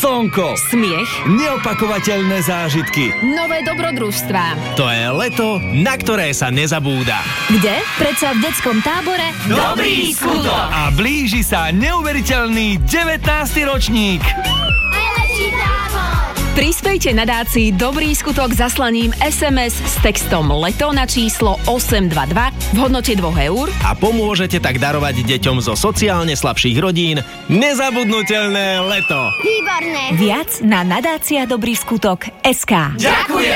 slnko, smiech, neopakovateľné zážitky. nové dobrodružstvá. To je leto, na ktoré sa nezabúda. Kde? Predsa v detskom tábore Dobrý skutok! A blíži sa neuveriteľný 19. ročník. Prispejte nadácii Dobrý skutok zaslaním SMS s textom LETO na číslo 822 v hodnote 2 eur A pomôžete tak darovať deťom zo sociálne slabších rodín nezabudnutelné leto. Výborné! viac na nadácia Dobrý skutok.sk. Ďakujem!